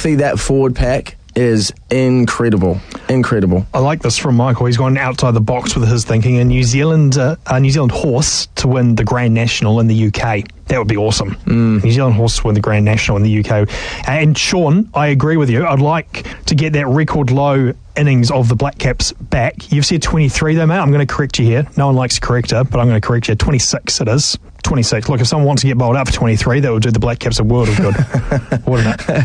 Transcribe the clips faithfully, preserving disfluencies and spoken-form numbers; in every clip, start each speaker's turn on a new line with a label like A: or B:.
A: healthy that forward pack is incredible. Incredible.
B: I like this from Michael. He's gone outside the box with his thinking. A New Zealand, uh, a New Zealand horse to win the Grand National in the U K. That would be awesome. Mm. New Zealand horse to win the Grand National in the U K. And Sean, I agree with you. I'd like to get that record low innings of the Black Caps back. You've said twenty-three though, mate. I'm going to correct you here. No one likes to correct her, but I'm going to correct you. twenty-six it is. twenty-six. Look, if someone wants to get bowled up for twenty-three, that would do the Black Caps a world of good, wouldn't it?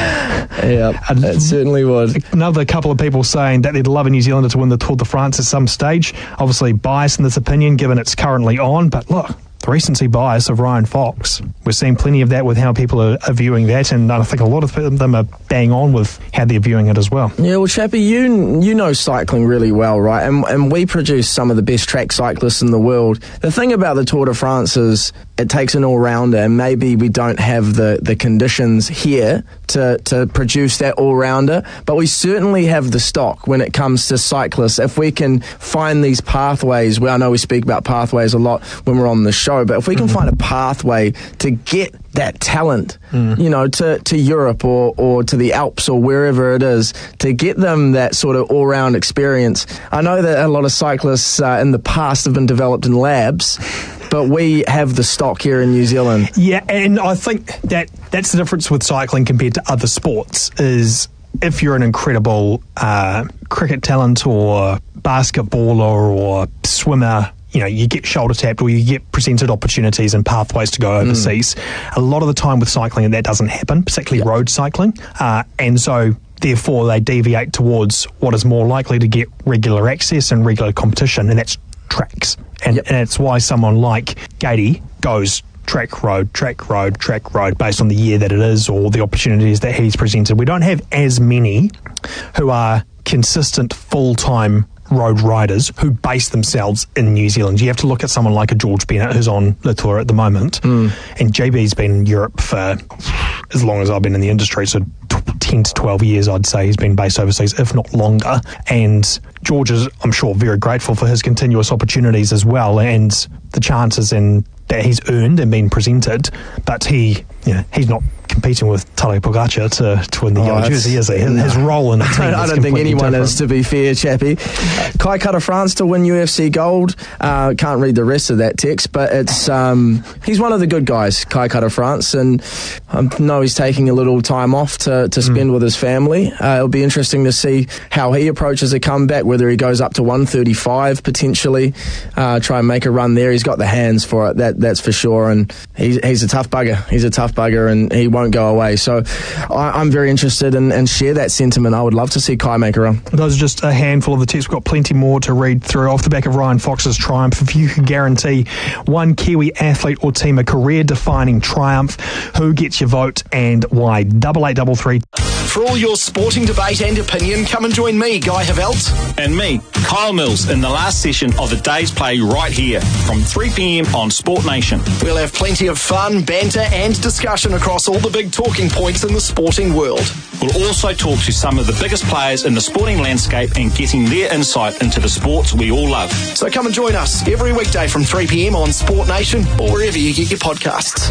A: Yeah, it certainly would.
B: Another couple of people saying that they'd love a New Zealander to win the Tour de France at some stage. Obviously biased in this opinion, given it's currently on, but look, the recency bias of Ryan Fox. We're seeing plenty of that with how people are, are viewing that, and I think a lot of them are bang on with how they're viewing it as well.
A: Yeah, well, Chappie, you you know cycling really well, right? And, and we produce some of the best track cyclists in the world. The thing about the Tour de France is it takes an all-rounder, and maybe we don't have the, the conditions here to, to produce that all-rounder, but we certainly have the stock when it comes to cyclists. If we can find these pathways, well, I know we speak about pathways a lot when we're on the show, but if we can mm-hmm. find a pathway to get that talent, mm. you know, to, to Europe or, or to the Alps or wherever it is, to get them that sort of all-round experience. I know that a lot of cyclists uh, in the past have been developed in labs, but we have the stock here in New Zealand.
B: Yeah, and I think that that's the difference with cycling compared to other sports, is if you're an incredible uh, cricket talent or basketballer or swimmer, you know, you get shoulder tapped or you get presented opportunities and pathways to go overseas. Mm. A lot of the time with cycling, that doesn't happen, particularly yep. road cycling. Uh, and so, therefore, they deviate towards what is more likely to get regular access and regular competition, and that's tracks. And, yep. and it's why someone like Gatey goes track, road, track, road, track, road, based on the year that it is or the opportunities that he's presented. We don't have as many who are consistent full-time road riders who base themselves in New Zealand. You have to look at someone like a George Bennett who's on the tour at the moment, mm. and J B's been in Europe for as long as I've been in the industry, so ten to twelve years I'd say he's been based overseas, if not longer, and George is, I'm sure, very grateful for his continuous opportunities as well, and the chances in that he's earned and been presented, but he, you know, he's not competing with Tadej Pogacar to, to win the oh, yellow jersey, is he? His, his role in the team
A: I
B: is
A: don't think anyone
B: different.
A: is, to be fair, Chappie. Kai Kara France to win U F C gold. Uh, can't read the rest of that text, but it's um, he's one of the good guys, Kai Kara France, and I know he's taking a little time off to, to spend mm. with his family. Uh, it'll be interesting to see how he approaches a comeback, whether he goes up to one thirty-five potentially, uh, try and make a run there. He's got the hands for it, that that's for sure, and he's, he's a tough bugger. He's a tough bugger, and he won't go away. So I, I'm very interested and, and share that sentiment. I would love to see Kai make a run.
B: Those are just a handful of the texts. We've got plenty more to read through. Off the back of Ryan Fox's triumph, if you could guarantee one Kiwi athlete or team a career-defining triumph, who gets your vote and why? Double eight double three.
C: For all your sporting debate and opinion, come and join me, Guy Havelt.
D: And me, Kyle Mills, in the last session of the day's play right here from three p.m. on Sport Nation.
C: We'll have plenty of fun, banter and discussion across all the big talking points in the sporting world.
D: We'll also talk to some of the biggest players in the sporting landscape and getting their insight into the sports we all love.
C: So come and join us every weekday from three p.m. on Sport Nation or wherever you get your podcasts.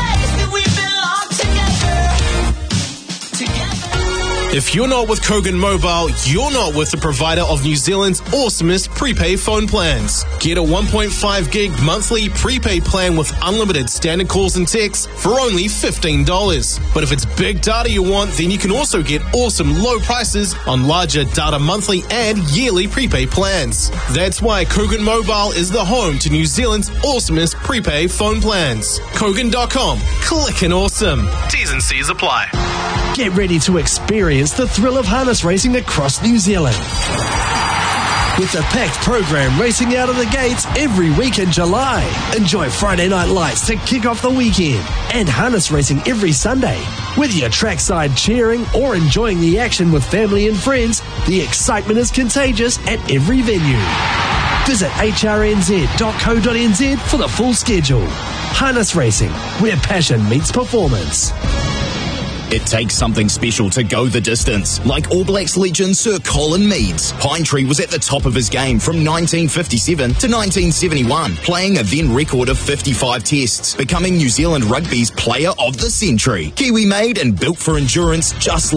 E: If you're not with Kogan Mobile, you're not with the provider of New Zealand's awesomest prepaid phone plans. Get a one point five gig monthly prepaid plan with unlimited standard calls and texts for only fifteen dollars. But if it's big data you want, then you can also get awesome low prices on larger data monthly and yearly prepaid plans. That's why Kogan Mobile is the home to New Zealand's awesomest prepaid phone plans. Kogan dot com. Clickin' awesome. T's and C's apply.
F: Get ready to experience the thrill of harness racing across New Zealand. With a packed program racing out of the gates every week in July. Enjoy Friday night lights to kick off the weekend and harness racing every Sunday. Whether you're trackside cheering or enjoying the action with family and friends, the excitement is contagious at every venue. Visit h r n z dot co dot n z for the full schedule. Harness racing, where passion meets performance.
G: It takes something special to go the distance, like All Blacks legend Sir Colin Meads. Pine Tree was at the top of his game from nineteen fifty-seven to nineteen seventy-one, playing a then record of fifty-five tests, becoming New Zealand rugby's player of the century. Kiwi made and built for endurance, just